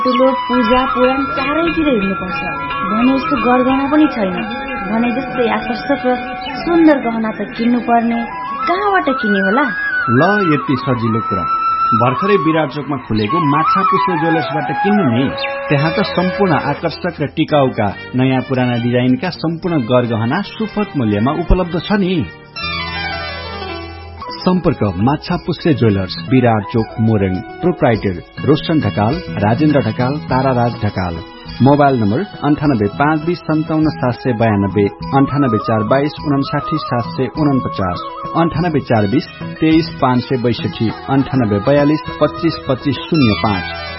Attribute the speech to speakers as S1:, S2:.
S1: ठुलो पूजा पुराण चारैतिर हिँड्नुपर्छ भने जस्तो गरगहना पनि छैन। भने जस्तै आकर्षक र सुन्दर गहना त किन्नुपर्ने, कहाँबाट किन्ने होला?
S2: ल यति सजिलो कुरा, भर्खरै विराट चोकमा खुलेको माछापुच्छ्रे ज्वेलर्सबाट किन्नु नि। त्यहाँ त सम्पूर्ण आकर्षक र टिकाउका नयाँ पुराना डिजाइनका सम्पूर्ण गरगहना सुपथ मूल्यमा उपलब्ध छ नि। सम्पर्क माछापुच्छ्रे ज्वेलर्स, विराट चोक, Morang. Proprietor Roshan Dhakal, Rajendra Dhakal, ताराराज Dhakal. Mobile number 9852057792, 9842299749, 9842235562, 9842252505।